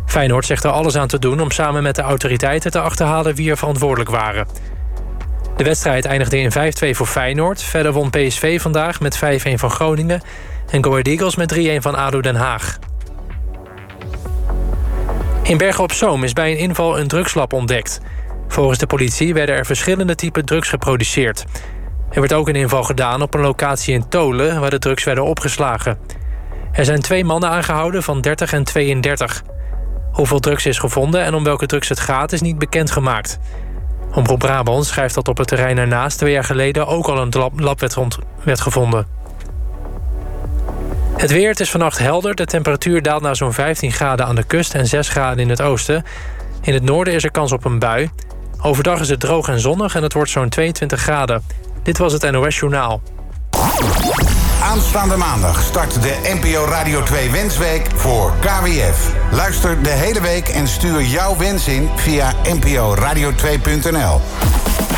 Feyenoord zegt er alles aan te doen om samen met de autoriteiten te achterhalen wie er verantwoordelijk waren. De wedstrijd eindigde in 5-2 voor Feyenoord. Verder won PSV vandaag met 5-1 van Groningen en Go Ahead Eagles met 3-1 van ADO Den Haag. In Bergen op Zoom is bij een inval een drugslab ontdekt. Volgens de politie werden er verschillende typen drugs geproduceerd. Er werd ook een inval gedaan op een locatie in Tolen waar de drugs werden opgeslagen. Er zijn 2 mannen aangehouden van 30 en 32. Hoeveel drugs is gevonden en om welke drugs het gaat is niet bekendgemaakt. Omroep Brabant schrijft dat op het terrein ernaast 2 jaar geleden ook al een lab werd gevonden. Het weer, het is vannacht helder. De temperatuur daalt naar zo'n 15 graden aan de kust en 6 graden in het oosten. In het noorden is er kans op een bui. Overdag is het droog en zonnig en het wordt zo'n 22 graden. Dit was het NOS Journaal. Aanstaande maandag start de NPO Radio 2 Wensweek voor KWF. Luister de hele week en stuur jouw wens in via nporadio2.nl.